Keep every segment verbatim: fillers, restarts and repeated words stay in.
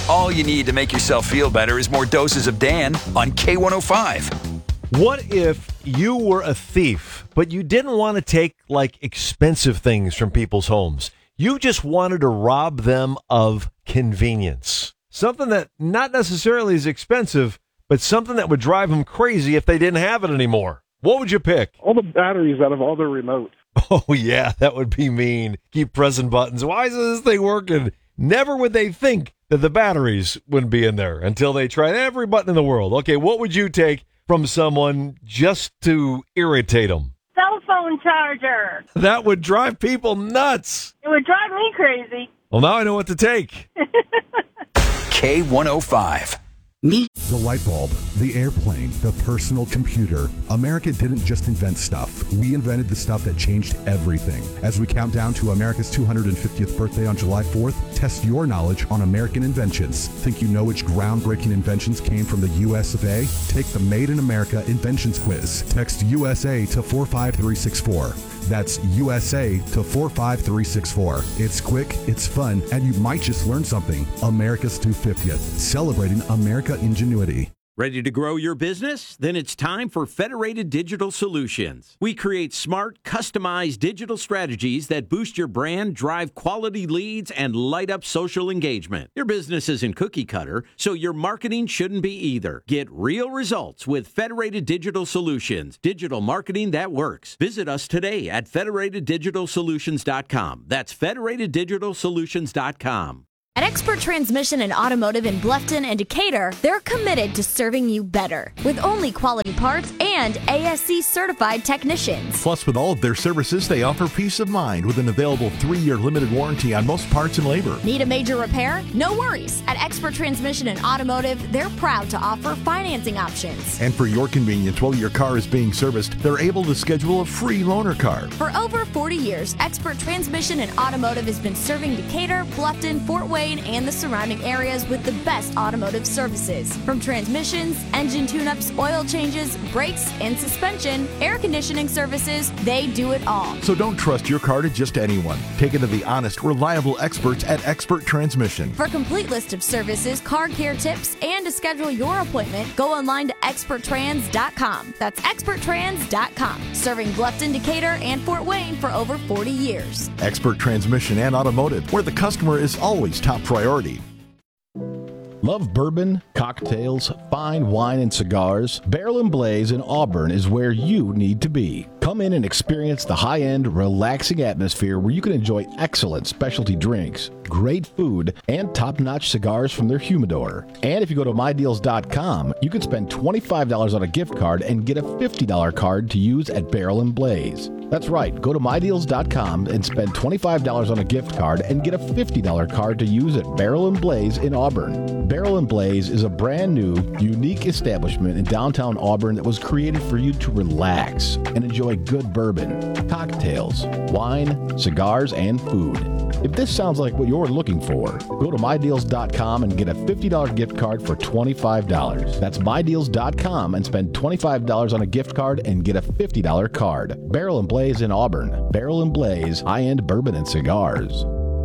All you need to make yourself feel better is more doses of Dan on K one oh five. What if you were a thief, but you didn't want to take, like, expensive things from people's homes? You just wanted to rob them of convenience. Something that not necessarily is expensive, but something that would drive them crazy if they didn't have it anymore. What would you pick? All the batteries out of all their remotes. Oh, yeah, that would be mean. Keep pressing buttons. Why is this thing working? Never would they think that the batteries wouldn't be in there until they tried every button in the world. Okay, what would you take from someone just to irritate them? Cell phone charger. That would drive people nuts. It would drive me crazy. Well, now I know what to take. K one oh five. Me. The light bulb, the airplane, the personal computer. America didn't just invent stuff. We invented the stuff that changed everything. As we count down to America's two hundred fiftieth birthday on July fourth, test your knowledge on American inventions. Think you know which groundbreaking inventions came from the U S of A? Take the Made in America Inventions Quiz. Text U S A to four five three six four. That's U S A to four five three six four. It's quick, it's fun, and you might just learn something. America's two hundred fiftieth, celebrating America ingenuity. Ready to grow your business? Then it's time for Federated Digital Solutions. We create smart, customized digital strategies that boost your brand, drive quality leads, and light up social engagement. Your business isn't cookie cutter, so your marketing shouldn't be either. Get real results with Federated Digital Solutions, digital marketing that works. Visit us today at federated digital solutions dot com. That's federated digital solutions dot com. At Expert Transmission and Automotive in Bluffton and Decatur, they're committed to serving you better with only quality parts and A S C certified technicians. Plus, with all of their services, they offer peace of mind with an available three-year limited warranty on most parts and labor. Need a major repair? No worries. At Expert Transmission and Automotive, they're proud to offer financing options. And for your convenience, while your car is being serviced, they're able to schedule a free loaner car. For over forty years, Expert Transmission and Automotive has been serving Decatur, Bluffton, Fort Wayne, and the surrounding areas with the best automotive services. From transmissions, engine tune-ups, oil changes, brakes, and suspension, air conditioning services, they do it all. So don't trust your car to just anyone. Take it to the honest, reliable experts at Expert Transmission. For a complete list of services, car care tips, and to schedule your appointment, go online to expert trans dot com. That's expert trans dot com. Serving Bluffton, Decatur, and Fort Wayne for over forty years. Expert Transmission and Automotive, where the customer is always top priority. Love bourbon, cocktails, fine wine, and cigars? Barrel and Blaze in Auburn is where you need to be. Come in and experience the high-end, relaxing atmosphere where you can enjoy excellent specialty drinks, great food, and top-notch cigars from their humidor. And if you go to my deals dot com, you can spend twenty-five dollars on a gift card and get a fifty dollars card to use at Barrel and Blaze. That's right, go to my deals dot com and spend twenty-five dollars on a gift card and get a fifty dollars card to use at Barrel and Blaze in Auburn. Barrel and Blaze is a brand new, unique establishment in downtown Auburn that was created for you to relax and enjoy good bourbon, cocktails, wine, cigars, and food. If this sounds like what you're looking for, go to my deals dot com and get a fifty dollars gift card for twenty-five dollars. That's my deals dot com and spend twenty-five dollars on a gift card and get a fifty dollars card. Barrel and Blaze in Auburn. Barrel and Blaze, high-end bourbon and cigars.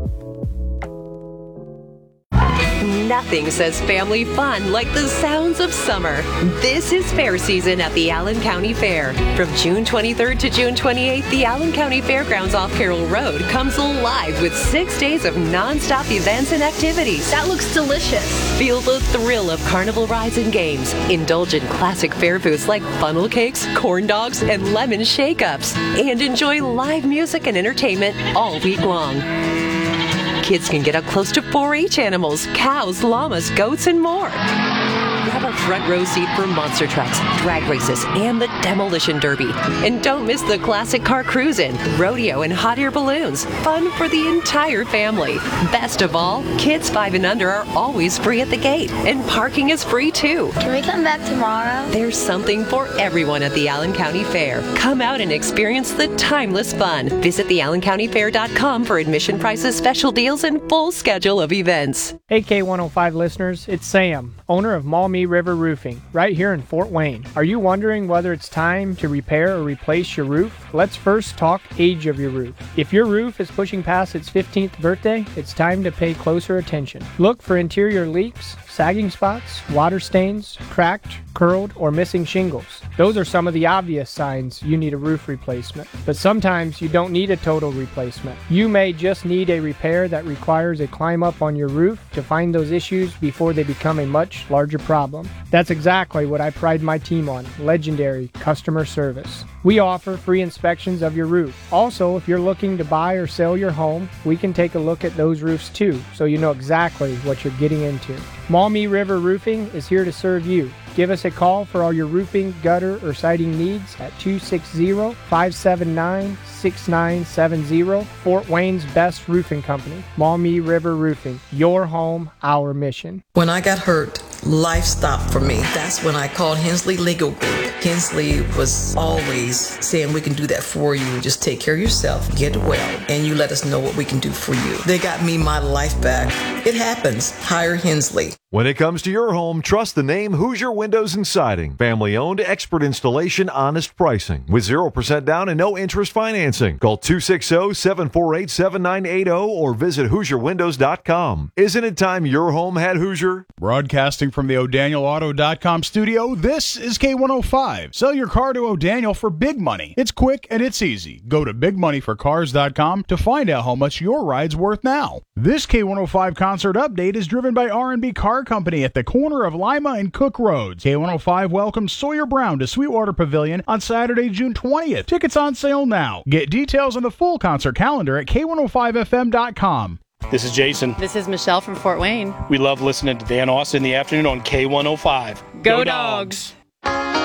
Nothing says family fun like the sounds of summer. This is fair season at the Allen County Fair. From June twenty-third to June twenty-eighth, the Allen County Fairgrounds off Carroll Road comes alive with six days of non-stop events and activities. That looks delicious. Feel the thrill of carnival rides and games. Indulge in classic fair foods like funnel cakes, corn dogs, and lemon shake-ups. And enjoy live music and entertainment all week long. Kids can get up close to four H animals, cows, llamas, goats, and more. Grab a front row seat for monster trucks, drag races, and the demolition derby. And don't miss the classic car cruise-in, rodeo, and hot air balloons. Fun for the entire family. Best of all, kids five and under are always free at the gate, and parking is free too. Can we come back tomorrow? There's something for everyone at the Allen County Fair. Come out and experience the timeless fun. Visit the allen county fair dot com for admission prices, special deals, and full schedule of events. Hey K one oh five listeners, it's Sam, owner of Mall Maumee River Roofing, right here in Fort Wayne. Are you wondering whether it's time to repair or replace your roof? Let's first talk age of your roof. If your roof is pushing past its fifteenth birthday, it's time to pay closer attention. Look for interior leaks, sagging spots, water stains, cracked, curled, or missing shingles. Those are some of the obvious signs you need a roof replacement. But sometimes you don't need a total replacement. You may just need a repair that requires a climb up on your roof to find those issues before they become a much larger problem. That's exactly what I pride my team on, legendary customer service. We offer free inspections of your roof. Also, if you're looking to buy or sell your home, we can take a look at those roofs too, so you know exactly what you're getting into. Maumee River Roofing is here to serve you. Give us a call for all your roofing, gutter, or siding needs at two six zero, five seven nine, six nine seven zero. Fort Wayne's best roofing company, Maumee River Roofing. Your home, our mission. When I got hurt, life stopped for me. That's when I called Hensley Legal Group. Hensley was always saying, we can do that for you. Just take care of yourself, get well, and you let us know what we can do for you. They got me my life back. It happens. Hire Hensley. When it comes to your home, trust the name Hoosier Windows and Siding. Family owned, expert installation, honest pricing. With zero percent down and no interest financing. Call two six zero, seven four eight, seven nine eight zero or visit Hoosier Windows dot com. Isn't it time your home had Hoosier? Broadcasting from the O'Daniel Auto dot com studio, this is K one oh five. Sell your car to O'Daniel for big money. It's quick and it's easy. Go to big money for cars dot com to find out how much your ride's worth now. This K one oh five concert update is driven by R and B Car Company at the corner of Lima and Cook Roads. K one oh five welcomes Sawyer Brown to Sweetwater Pavilion on Saturday, June twentieth. Tickets on sale now. Get details on the full concert calendar at K one oh five F M dot com. This is Jason. This is Michelle from Fort Wayne. We love listening to Dan Austin in the afternoon on K one oh five. Go, Go Dogs!